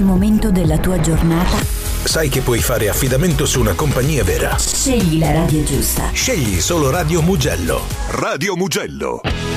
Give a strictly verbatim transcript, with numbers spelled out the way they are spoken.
momento della tua giornata, sai che puoi fare affidamento su una compagnia vera. Scegli la radio giusta. Scegli solo Radio Mugello. Radio Mugello.